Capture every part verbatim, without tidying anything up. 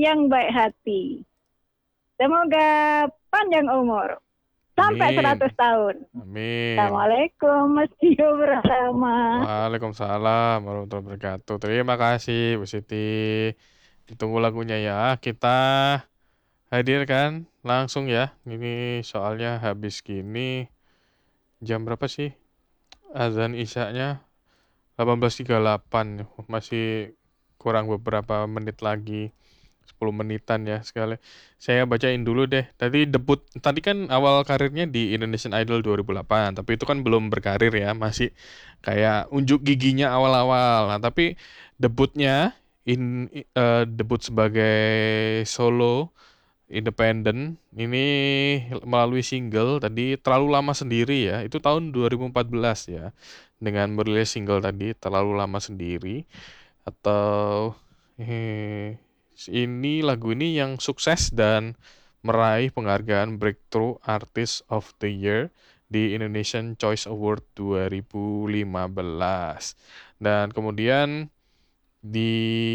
yang baik hati. Semoga panjang umur. Sampai Amin. seratus tahun. Amin. Assalamualaikum Mas Dio bersama. Waalaikumsalam warahmatullahi wabarakatuh. Terima kasih Bu Siti. Ditunggu lagunya ya. Kita hadirkan langsung ya. Ini soalnya habis gini. Jam berapa sih? Azan Isyaknya delapan belas tiga puluh delapan. Masih kurang beberapa menit lagi. sepuluh menitan ya sekali. Saya bacain dulu deh. Tadi debut, tadi kan awal karirnya di Indonesian Idol dua ribu delapan, tapi itu kan belum berkarir ya, masih kayak unjuk giginya awal-awal. Nah, tapi debutnya in eh, debut sebagai solo independen ini melalui single tadi Terlalu Lama Sendiri ya. Itu tahun dua ribu empat belas ya. Dengan merilis single tadi Terlalu Lama Sendiri atau eh, ini lagu ini yang sukses dan meraih penghargaan Breakthrough Artist of the Year di Indonesian Choice Award dua ribu lima belas. Dan kemudian di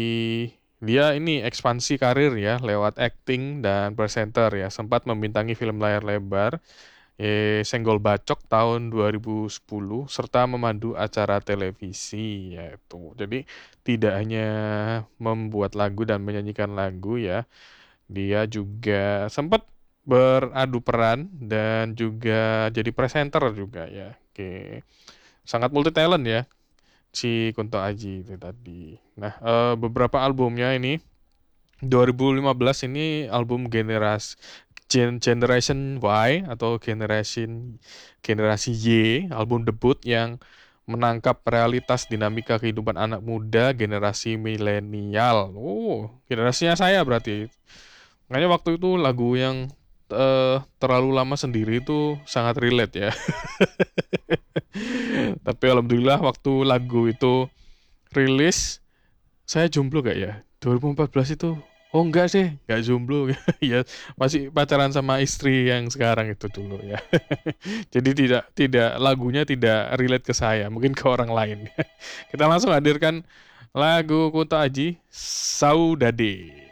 dia ini ekspansi karir ya lewat acting dan presenter ya. Sempat membintangi film layar lebar eh, Senggol Bacok tahun dua ribu sepuluh serta memandu acara televisi yaitu. Jadi tidak hanya membuat lagu dan menyanyikan lagu ya, dia juga sempat beradu peran dan juga jadi presenter juga ya. Oke. Sangat multi talent ya si Kunto Aji itu tadi. Nah, eh, beberapa albumnya ini dua ribu lima belas ini album generasi Gen- Generation Y atau generation generasi Y, album debut yang menangkap realitas dinamika kehidupan anak muda generasi milenial. Oh, generasinya saya berarti. Makanya waktu itu lagu yang eh, Terlalu Lama Sendiri itu sangat relate ya. Tapi alhamdulillah waktu lagu itu rilis, saya jomblo gak ya? dua ribu empat belas itu. Oh enggak sih, enggak jomblo. Ya, masih pacaran sama istri yang sekarang itu dulu ya. Jadi tidak tidak lagunya tidak relate ke saya, mungkin ke orang lain. Kita langsung hadirkan lagu Kunto Aji, Saudade.